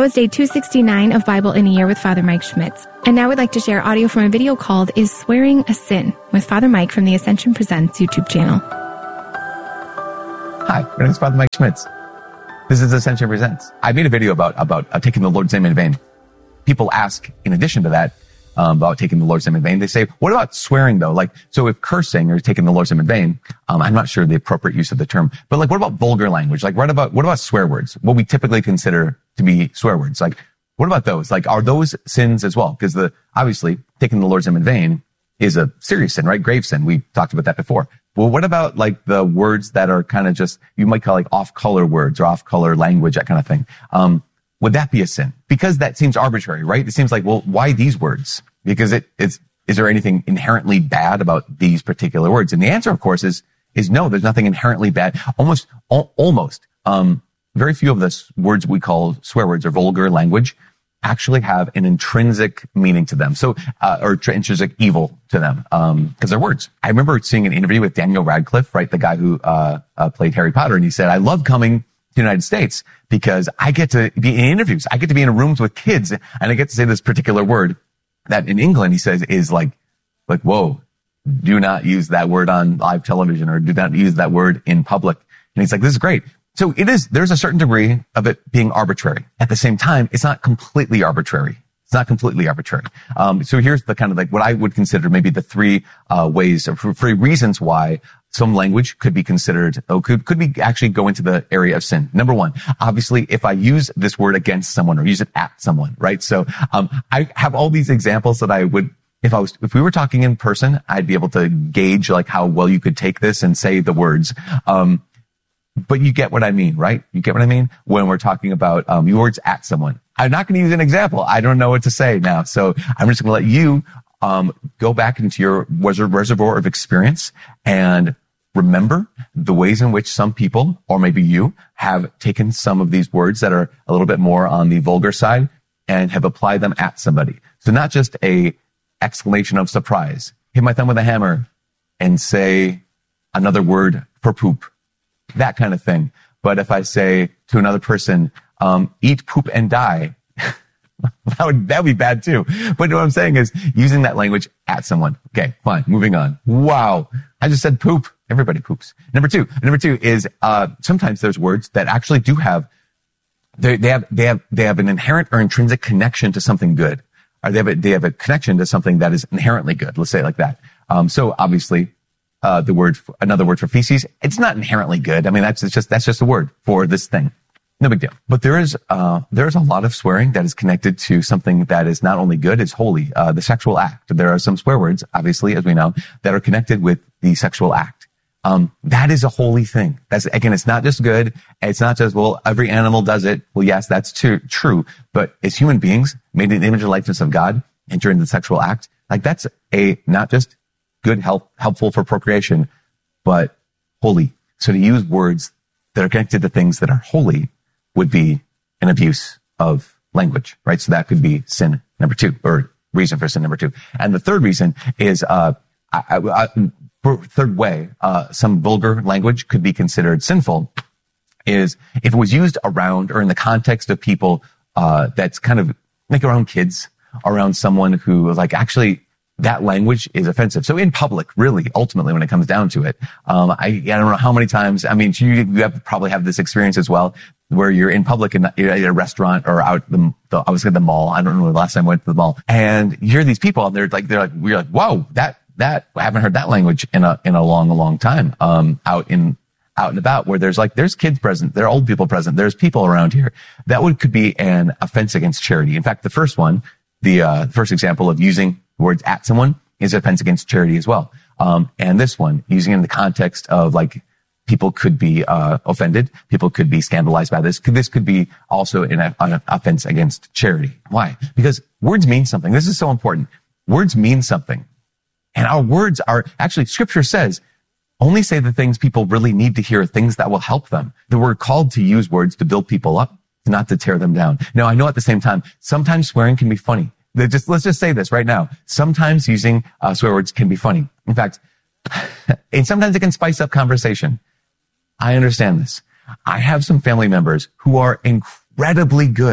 was day 269 of Bible in a Year with Father Mike Schmitz. And now we'd like to share audio from a video called Is Swearing a Sin? With Father Mike from the Ascension Presents YouTube channel. Hi, my name is Father Mike Schmitz. This is Ascension Presents. I made a video about taking the Lord's name in vain. People ask, in addition to that, about taking the Lord's name in vain. They say, what about swearing though? Like, so if cursing or taking the Lord's name in vain, I'm not sure the appropriate use of the term, but like, what about vulgar language? Like, what about swear words? What we typically consider to be swear words? Like, what about those? Like, are those sins as well? Because obviously taking the Lord's name in vain is a serious sin, right? Grave sin. We talked about that before. Well, what about like the words that are kind of just, you might call like off-color words or off-color language, that kind of thing? Would that be a sin? Because that seems arbitrary, right? It seems like, well, why these words? Because is there anything inherently bad about these particular words? And the answer, of course, is no, there's nothing inherently bad. Almost, very few of the words we call swear words or vulgar language actually have an intrinsic meaning to them. So, or intrinsic evil to them, because they're words. I remember seeing an interview with Daniel Radcliffe, right? The guy who, played Harry Potter. And he said, I love coming to the United States because I get to be in interviews. I get to be in rooms with kids and I get to say this particular word that in England, he says, is like, whoa, do not use that word on live television or do not use that word in public. And he's like, this is great. So there's a certain degree of it being arbitrary. At the same time, it's not completely arbitrary. It's not completely arbitrary. So here's the kind of like what I would consider maybe the three ways or three reasons why some language could be considered, could be actually go into the area of sin. Number one, obviously, if I use this word against someone or use it at someone, right? So, I have all these examples that I would, if we were talking in person, I'd be able to gauge like how well you could take this and say the words. But you get what I mean, right? You get what I mean? When we're talking about, words at someone. I'm not going to use an example. I don't know what to say now. So I'm just going to let you, go back into your reservoir of experience and remember the ways in which some people, or maybe you, have taken some of these words that are a little bit more on the vulgar side and have applied them at somebody. So not just a exclamation of surprise, hit my thumb with a hammer and say another word for poop, that kind of thing. But if I say to another person, eat, poop, and die, that would be bad too. But what I'm saying is using that language at someone. Okay, fine. Moving on. Wow. I just said poop. Everybody poops. Number two is, sometimes there's words that actually do have, they have an inherent or intrinsic connection to something good. Or they have a connection to something that is inherently good. Let's say it like that. So obviously, another word for feces, it's not inherently good. I mean, that's just a word for this thing. No big deal. But there's a lot of swearing that is connected to something that is not only good, it's holy, the sexual act. There are some swear words, obviously, as we know, that are connected with the sexual act. That is a holy thing. Again, it's not just good. It's not just, well, every animal does it. Well, yes, that's true. But as human beings made in the image and likeness of God, entering the sexual act, like that's not just good, helpful for procreation, but holy. So to use words that are connected to things that are holy would be an abuse of language, right? So that could be sin number two, or reason for sin number two. And the third reason is, third way, some vulgar language could be considered sinful is if it was used around or in the context of people, that's kind of like around kids, around someone who like actually that language is offensive. So in public, really, ultimately, when it comes down to it, I don't know how many times, I mean, you probably have this experience as well, where you're in public and you're at a restaurant or out I was at the mall. I don't know the last time I went to the mall, and you hear these people and we're like, whoa, that I haven't heard that language in a long time, out and about, where there's kids present, there are old people present, there's people around here. That could be an offense against charity. In fact, the first one, the first example of using words at someone is offense against charity as well. And this one, using it in the context of like, people could be offended. People could be scandalized by this. This could be also an offense against charity. Why? Because words mean something. This is so important. Words mean something. And our words are, actually, Scripture says, only say the things people really need to hear, things that will help them. That we're called to use words to build people up, not to tear them down. Now, I know at the same time, sometimes swearing can be funny. Let's just say this right now. Sometimes using swear words can be funny. In fact, and sometimes it can spice up conversation. I understand this. I have some family members who are incredibly good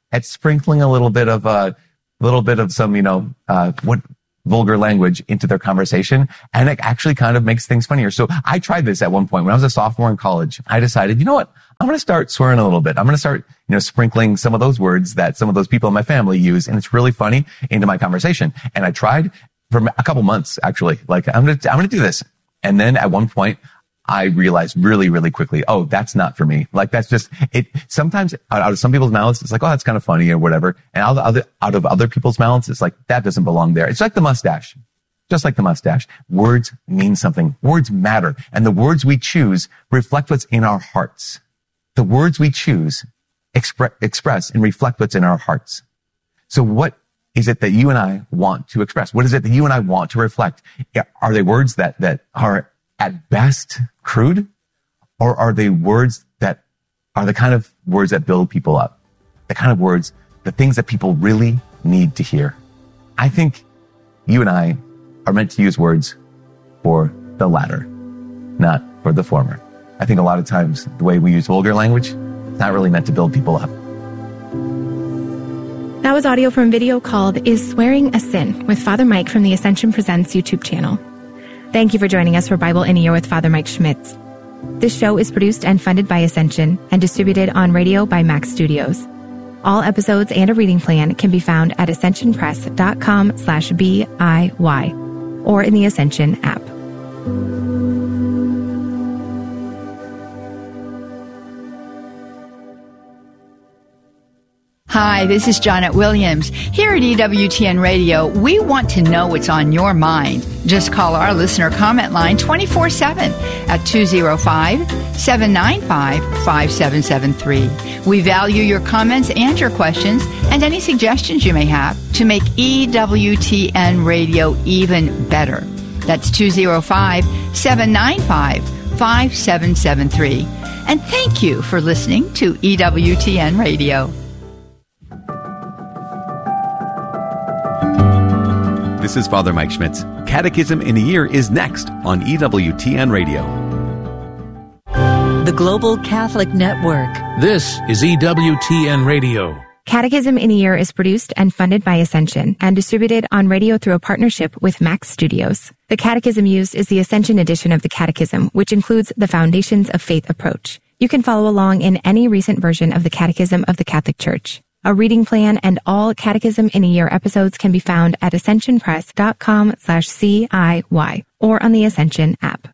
at sprinkling a little bit of some, what vulgar language into their conversation. And it actually kind of makes things funnier. So I tried this at one point when I was a sophomore in college. I decided, you know what? I'm going to start swearing a little bit. I'm going to start, sprinkling some of those words that some of those people in my family use. And it's really funny into my conversation. And I tried for a couple months, actually, like I'm going to do this. And then at one point, I realized really, really quickly, oh, that's not for me. Like, that's just it. Sometimes out of some people's mouths, it's like, oh, that's kind of funny or whatever. And out of other people's mouths, it's like, that doesn't belong there. It's like the mustache. Just like the mustache. Words mean something. Words matter. And the words we choose reflect what's in our hearts. The words we choose express and reflect what's in our hearts. So what is it that you and I want to express? What is it that you and I want to reflect? Are they words that are at best crude? Or are they words that are the kind of words that build people up? The kind of words, the things that people really need to hear? I think you and I are meant to use words for the latter, not for the former. I think a lot of times the way we use vulgar language is not really meant to build people up. That was audio from a video called Is Swearing a Sin? With Father Mike from the Ascension Presents YouTube channel. Thank you for joining us for Bible in a Year with Father Mike Schmitz. This show is produced and funded by Ascension and distributed on radio by Max Studios. All episodes and a reading plan can be found at ascensionpress.com/BIY or in the Ascension app. Hi, this is Janet Williams. Here at EWTN Radio, we want to know what's on your mind. Just call our listener comment line 24/7 at 205-795-5773. We value your comments and your questions and any suggestions you may have to make EWTN Radio even better. That's 205-795-5773. And thank you for listening to EWTN Radio. This is Father Mike Schmitz. Catechism in a Year is next on EWTN Radio. The Global Catholic Network. This is EWTN Radio. Catechism in a Year is produced and funded by Ascension and distributed on radio through a partnership with Max Studios. The catechism used is the Ascension edition of the Catechism, which includes the Foundations of Faith approach. You can follow along in any recent version of the Catechism of the Catholic Church. A reading plan and all Catechism in a Year episodes can be found at ascensionpress.com/CIY or on the Ascension app.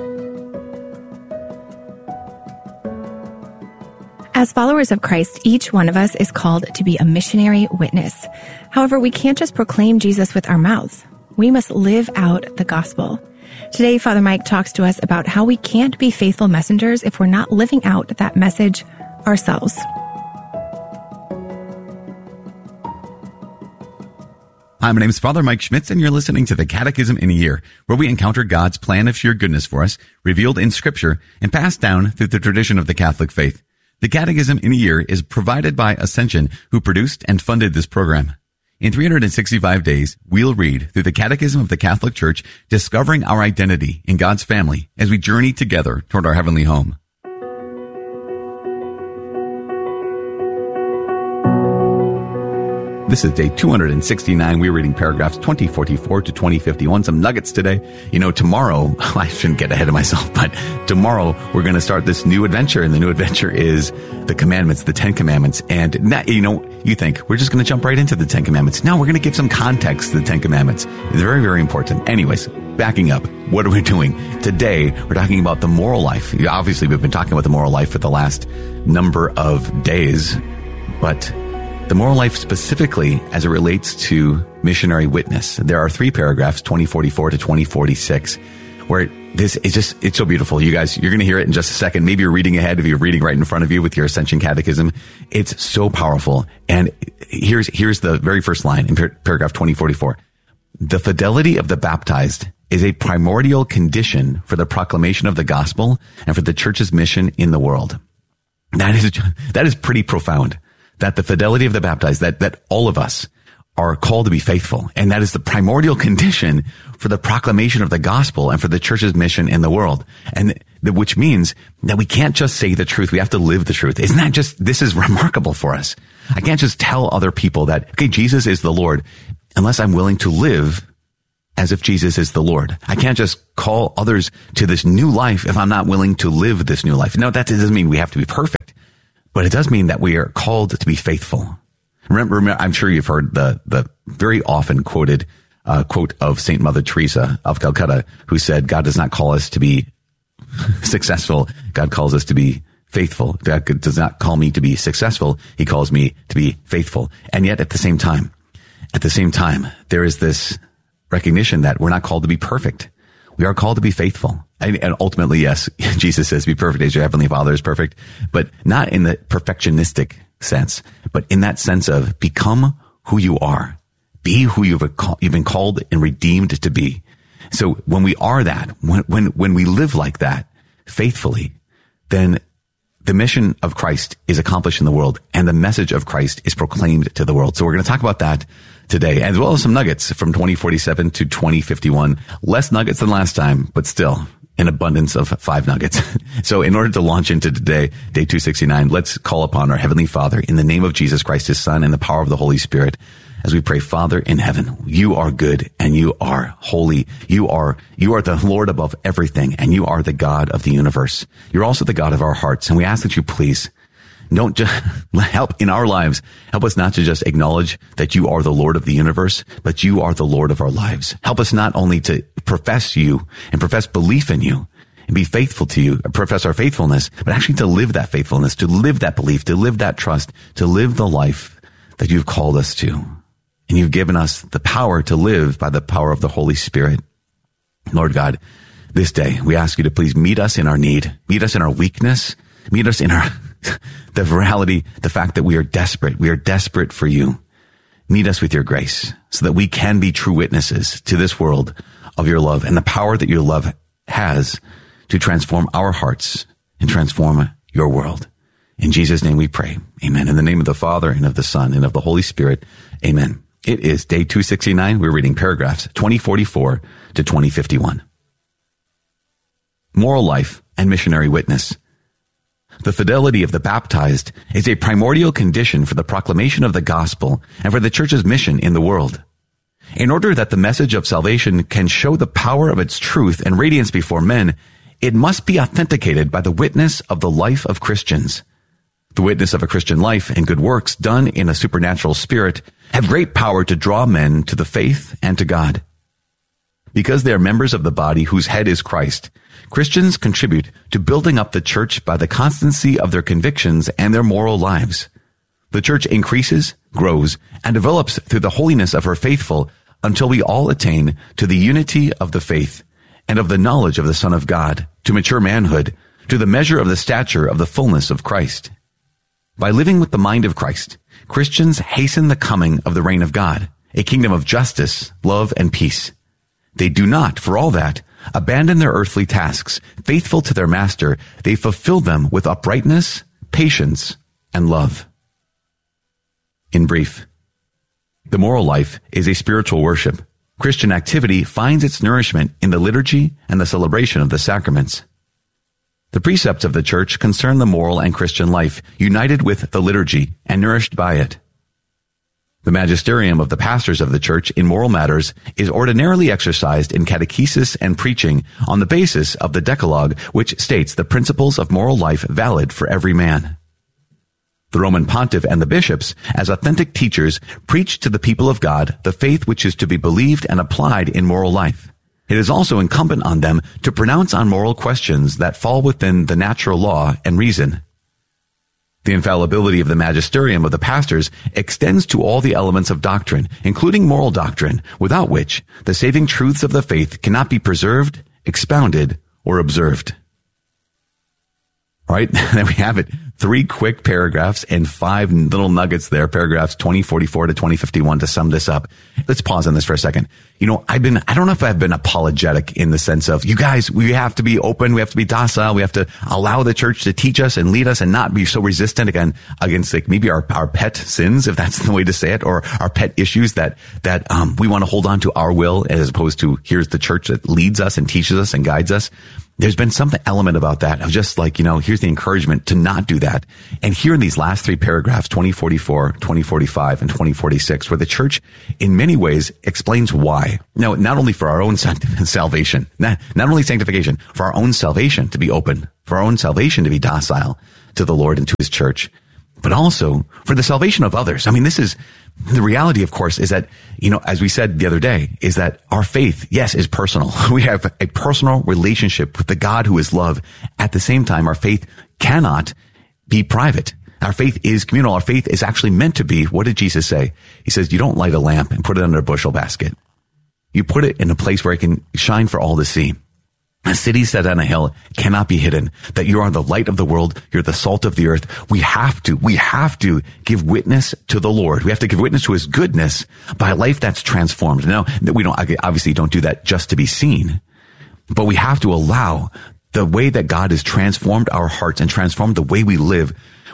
As followers of Christ, each one of us is called to be a missionary witness. However, we can't just proclaim Jesus with our mouths. We must live out the gospel. Today, Father Mike talks to us about how we can't be faithful messengers if we're not living out that message ourselves. Hi, my name is Father Mike Schmitz, and you're listening to the Catechism in a Year, where we encounter God's plan of sheer goodness for us, revealed in Scripture and passed down through the tradition of the Catholic faith. The Catechism in a Year is provided by Ascension, who produced and funded this program. In 365 days, we'll read through the Catechism of the Catholic Church, discovering our identity in God's family as we journey together toward our heavenly home. This is day 269. We're reading paragraphs 2044 to 2051. Some nuggets today. Tomorrow, I shouldn't get ahead of myself, but tomorrow we're going to start this new adventure. And the new adventure is the commandments, the 10 commandments. And now, you think we're just going to jump right into the 10 commandments. No, we're going to give some context to the 10 commandments. It's very, very important. Anyways, backing up, what are we doing? Today, we're talking about the moral life. Obviously, we've been talking about the moral life for the last number of days, but the moral life specifically as it relates to missionary witness. There are 3 paragraphs, 2044 to 2046, where this is it's so beautiful. You guys, you're going to hear it in just a second. Maybe you're reading ahead if you're reading right in front of you with your Ascension Catechism. It's so powerful. And here's the very first line in paragraph 2044. The fidelity of the baptized is a primordial condition for the proclamation of the gospel and for the church's mission in the world. That is pretty profound. That the fidelity of the baptized, that all of us are called to be faithful. And that is the primordial condition for the proclamation of the gospel and for the church's mission in the world. And which means that we can't just say the truth. We have to live the truth. This is remarkable for us. I can't just tell other people that, okay, Jesus is the Lord, unless I'm willing to live as if Jesus is the Lord. I can't just call others to this new life if I'm not willing to live this new life. No, that doesn't mean we have to be perfect, but it does mean that we are called to be faithful. Remember, I'm sure you've heard the very often quoted quote of Saint Mother Teresa of Calcutta, who said, God does not call us to be successful. God calls us to be faithful. God does not call me to be successful. He calls me to be faithful. And yet at the same time, there is this recognition that we're not called to be perfect. We are called to be faithful. And ultimately, yes, Jesus says, be perfect as your heavenly Father is perfect, but not in the perfectionistic sense, but in that sense of become who you are. Be who you've been called and redeemed to be. So when we are that, when we live like that faithfully, then the mission of Christ is accomplished in the world and the message of Christ is proclaimed to the world. So we're going to talk about that today, as well as some nuggets from 2047 to 2051. Less nuggets than last time, but still an abundance of 5 nuggets. So in order to launch into today, day 269, let's call upon our Heavenly Father in the name of Jesus Christ, his Son, and the power of the Holy Spirit. As we pray, Father in heaven, you are good and you are holy. You are the Lord above everything, and you are the God of the universe. You're also the God of our hearts. And we ask that you please don't just help in our lives. Help us not to just acknowledge that you are the Lord of the universe, but you are the Lord of our lives. Help us not only to profess you and profess belief in you and be faithful to you, profess our faithfulness, but actually to live that faithfulness, to live that belief, to live that trust, to live the life that you've called us to. And you've given us the power to live by the power of the Holy Spirit. Lord God, this day we ask you to please meet us in our need, meet us in our weakness, meet us in our the reality, the fact that we are desperate. We are desperate for you. Meet us with your grace so that we can be true witnesses to this world of your love and the power that your love has to transform our hearts and transform your world. In Jesus' name we pray. Amen. In the name of the Father and of the Son and of the Holy Spirit. Amen. It is day 269. We're reading paragraphs 2044 to 2051. Moral life and missionary witness. The fidelity of the baptized is a primordial condition for the proclamation of the gospel and for the church's mission in the world. In order that the message of salvation can show the power of its truth and radiance before men, it must be authenticated by the witness of the life of Christians. The witness of a Christian life and good works done in a supernatural spirit have great power to draw men to the faith and to God. Because they are members of the body whose head is Christ, Christians contribute to building up the church by the constancy of their convictions and their moral lives. The church increases, grows, and develops through the holiness of her faithful until we all attain to the unity of the faith and of the knowledge of the Son of God, to mature manhood, to the measure of the stature of the fullness of Christ. By living with the mind of Christ, Christians hasten the coming of the reign of God, a kingdom of justice, love, and peace. They do not, for all that, abandon their earthly tasks. Faithful to their master, they fulfill them with uprightness, patience, and love. In brief, the moral life is a spiritual worship. Christian activity finds its nourishment in the liturgy and the celebration of the sacraments. The precepts of the church concern the moral and Christian life, united with the liturgy and nourished by it. The magisterium of the pastors of the church in moral matters is ordinarily exercised in catechesis and preaching on the basis of the Decalogue, which states the principles of moral life valid for every man. The Roman pontiff and the bishops, as authentic teachers, preach to the people of God the faith which is to be believed and applied in moral life. It is also incumbent on them to pronounce on moral questions that fall within the natural law and reason. The infallibility of the magisterium of the pastors extends to all the elements of doctrine, including moral doctrine, without which the saving truths of the faith cannot be preserved, expounded, or observed. All right, there we have it. 3 quick paragraphs and 5 little nuggets there, paragraphs 2044 to 2051 to sum this up. Let's pause on this for a second. You know, I don't know if I've been apologetic in the sense of, you guys, we have to be open, we have to be docile, we have to allow the church to teach us and lead us and not be so resistant against like maybe our pet sins, if that's the way to say it, or our pet issues that we want to hold on to our will as opposed to here's the church that leads us and teaches us and guides us. there's been something element about that of just like, here's the encouragement to not do that. And here in these last 3 paragraphs, 2044, 2045, and 2046, where the church in many ways explains why. Now, not only for our own salvation, not only sanctification, for our own salvation to be open, for our own salvation to be docile to the Lord and to his church, but also for the salvation of others. I mean, this is the reality, of course, is that, as we said the other day, is that our faith, yes, is personal. We have a personal relationship with the God who is love. At the same time, our faith cannot be private. Our faith is communal. Our faith is actually meant to be. What did Jesus say? He says, you don't light a lamp and put it under a bushel basket. You put it in a place where it can shine for all to see. A city set on a hill cannot be hidden. That you are the light of the world. You're the salt of the earth. We have to give witness to the Lord. We have to give witness to his goodness by a life that's transformed. Now, we obviously don't do that just to be seen, but we have to allow the way that God has transformed our hearts and transformed the way we live.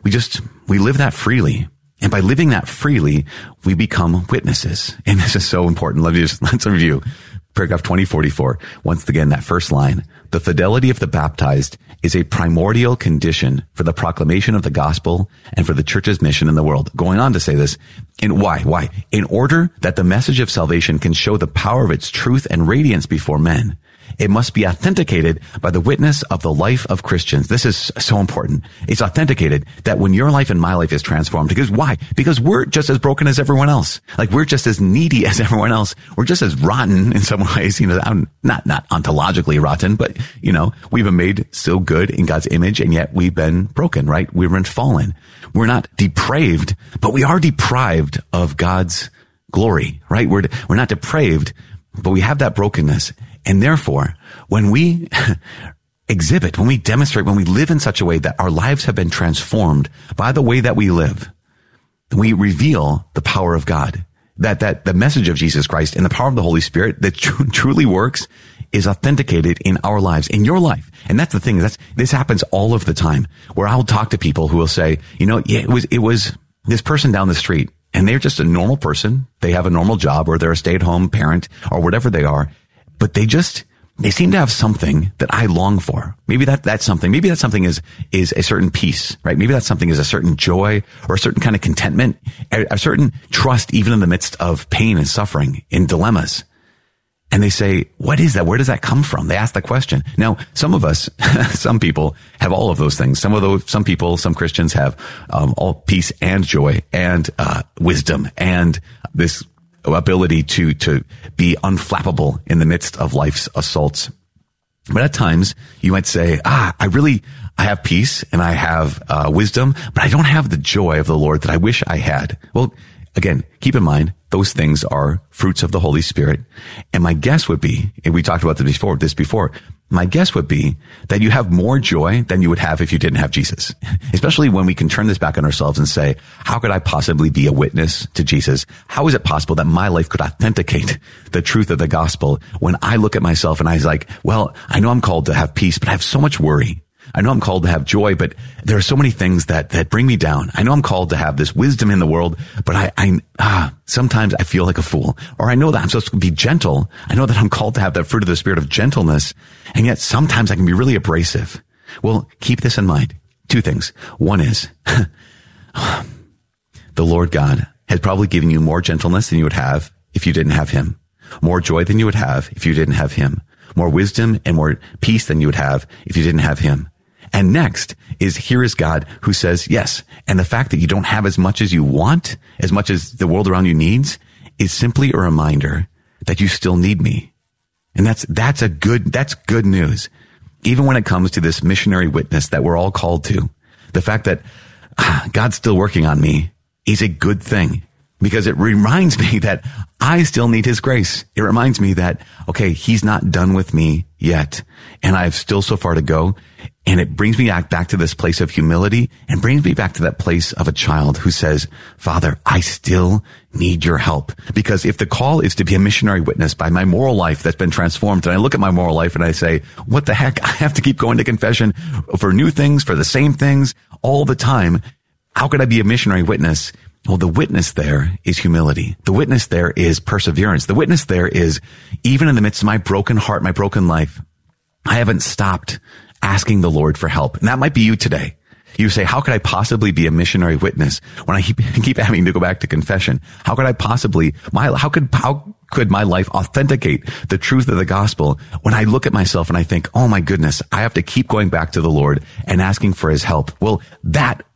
We live that freely. And by living that freely, we become witnesses. And this is so important. Let's review. Paragraph 2044, once again, that first line, the fidelity of the baptized is a primordial condition for the proclamation of the gospel and for the church's mission in the world. Going on to say this, and why? In order that the message of salvation can show the power of its truth and radiance before men, it must be authenticated by the witness of the life of Christians. This is so important. It's authenticated that when your life and my life is transformed. Because why? Because we're just as broken as everyone else. Like we're just as needy as everyone else. We're just as rotten in some ways. Not ontologically rotten, but we've been made so good in God's image, and yet we've been broken, right? We've been fallen. We're not depraved, but we are deprived of God's glory, right? We're not depraved, but we have that brokenness. And therefore, when we when we demonstrate, when we live in such a way that our lives have been transformed by the way that we live, we reveal the power of God. That the message of Jesus Christ and the power of the Holy Spirit that truly works is authenticated in our lives, in your life. And that's the thing. This happens all of the time, where I'll talk to people who will say, it was this person down the street, and they're just a normal person. They have a normal job, or they're a stay-at-home parent, or whatever they are. But they seem to have something that I long for. Maybe that's something. Maybe that something is a certain peace, right? Maybe that something is a certain joy or a certain kind of contentment, a certain trust, even in the midst of pain and suffering, in dilemmas. And they say, what is that? Where does that come from? They ask the question. Now, some of us, some people have all of those things. Some people, some Christians have all peace and joy and wisdom and this ability to be unflappable in the midst of life's assaults. But at times you might say, I have peace and I have wisdom, but I don't have the joy of the Lord that I wish I had. Well, again, keep in mind, those things are fruits of the Holy Spirit. And my guess would be, and we talked about this before, my guess would be that you have more joy than you would have if you didn't have Jesus. Especially when we can turn this back on ourselves and say, how could I possibly be a witness to Jesus? How is it possible that my life could authenticate the truth of the gospel when I look at myself and I was like, well, I know I'm called to have peace, but I have so much worry. I know I'm called to have joy, but there are so many things that bring me down. I know I'm called to have this wisdom in the world, but sometimes I feel like a fool. Or I know that I'm supposed to be gentle. I know that I'm called to have that fruit of the Spirit of gentleness. And yet sometimes I can be really abrasive. Well, keep this in mind. 2 things. One is, the Lord God has probably given you more gentleness than you would have if you didn't have him. More joy than you would have if you didn't have him. More wisdom and more peace than you would have if you didn't have him. And next is, here is God who says, yes. And the fact that you don't have as much as you want, as much as the world around you needs, is simply a reminder that you still need me. And that's good news. Even when it comes to this missionary witness that we're all called to, the fact that God's still working on me is a good thing, because it reminds me that I still need his grace. It reminds me that, okay, he's not done with me yet, and I have still so far to go. And it brings me back to this place of humility, and brings me back to that place of a child who says, Father, I still need your help. Because if the call is to be a missionary witness by my moral life that's been transformed, and I look at my moral life and I say, what the heck? I have to keep going to confession for new things, for the same things all the time. How could I be a missionary witness? Well, the witness there is humility. The witness there is perseverance. The witness there is, even in the midst of my broken heart, my broken life, I haven't stopped asking the Lord for help. And that might be you today. You say, how could I possibly be a missionary witness when I keep having to go back to confession? How could I possibly, how could my life authenticate the truth of the gospel when I look at myself and I think, oh my goodness, I have to keep going back to the Lord and asking for his help? Well, that